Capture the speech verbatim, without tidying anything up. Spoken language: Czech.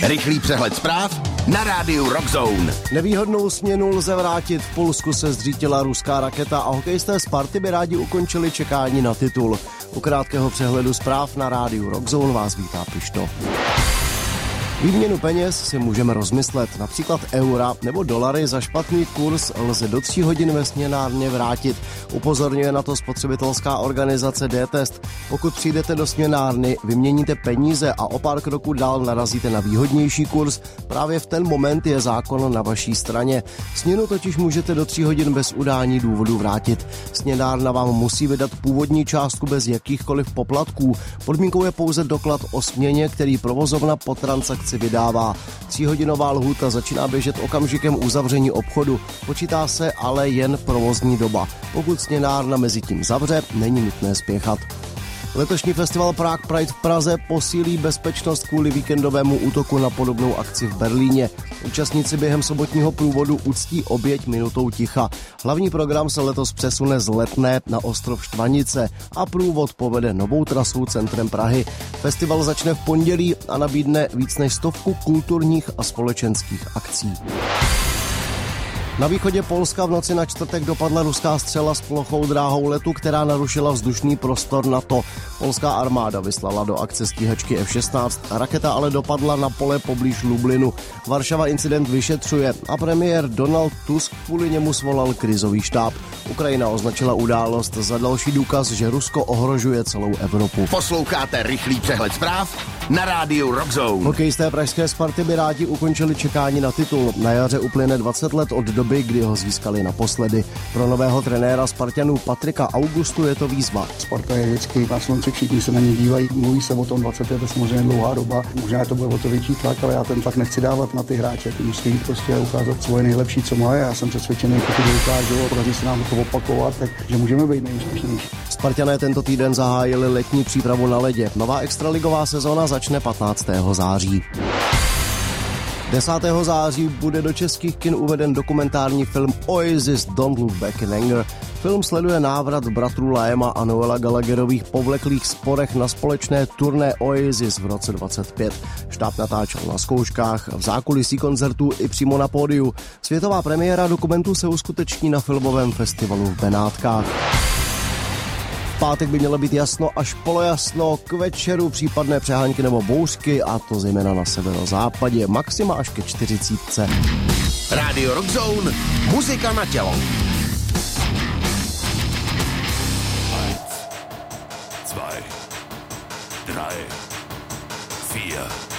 Rychlý přehled zpráv na rádiu Rock Zone. Nevýhodnou směnu lze vrátit. V Polsku se zřítila ruská raketa a hokejisté Sparty by rádi ukončili čekání na titul. U krátkého přehledu zpráv na rádiu Rock Zone vás vítá Pišto. Výměnu peněz si můžeme rozmyslet. Například eura nebo dolary za špatný kurz lze do tří hodin ve směnárně vrátit. Upozorňuje na to spotřebitelská organizace D-Test. Pokud přijdete do směnárny, vyměníte peníze a o pár kroků dál narazíte na výhodnější kurz, právě v ten moment je zákon na vaší straně. Směnu totiž můžete do tří hodin bez udání důvodu vrátit. Směnárna vám musí vydat původní částku bez jakýchkoliv poplatků. Podmínkou je pouze doklad o směně, který provozovna po transakci vydává. Tříhodinová lhůta začíná běžet okamžikem uzavření obchodu. Počítá se ale jen provozní doba. Pokud směnárna mezi tím zavře, není nutné spěchat. Letošní festival Prague Pride v Praze posílí bezpečnost kvůli víkendovému útoku na podobnou akci v Berlíně. Účastníci během sobotního průvodu uctí oběť minutou ticha. Hlavní program se letos přesune z Letné na ostrov Štvanice a průvod povede novou trasou centrem Prahy. Festival začne v pondělí a nabídne víc než stovku kulturních a společenských akcí. Na východě Polska v noci na čtvrtek dopadla ruská střela s plochou dráhou letu, která narušila vzdušný prostor NATO. Polská armáda vyslala do akce stíhačky F šestnáct, raketa ale dopadla na pole poblíž Lublinu. Varšava incident vyšetřuje a premiér Donald Tusk kvůli němu svolal krizový štáb. Ukrajina označila událost za další důkaz, že Rusko ohrožuje celou Evropu. Posloucháte rychlý přehled zpráv na rádiu Rock Zone. Hokejisté pražské Sparty by rádi ukončili čekání na titul. Na jaře uplyne dvacet let od doby, kdy ho získali naposledy. Pro nového trenéra Spartanů Patrika Augustu je to výzva. Sparta je vždycky na slunci, všichni se na ní dívají, mluví se o tom, dvacet let je samozřejmě dlouhá doba. Možná to bude o to větší tlak, ale já ten tlak nechci dávat na ty hráče. Ty musí prostě ukázat svoje nejlepší, co mají. Já jsem přesvědčený, pokud to ukážou a podaří se nám to opakovat, takže můžeme být nejúspěšnější. Spartané tento týden zahájili letní přípravu na ledě. Nová extraligová sezóna začne patnáctého září. desátého září bude do českých kin uveden dokumentární film Oasis Don't Look Back in Anger. Film sleduje návrat bratrů Liama a Noela Gallagherových povleklých sporech na společné turné Oasis v roce dvacet pět. Štáb natáčel na zkouškách, v zákulisí koncertů i přímo na pódiu. Světová premiéra dokumentu se uskuteční na filmovém festivalu v Benátkách. V pátek by mělo být jasno až polojasno, k večeru případné přehánky nebo bouřky, a to zejména na severozápadě, maxima až ke čtyřicítce. Radio Rock Zone, muzika na tělo. Eins, zwei, drei, vier.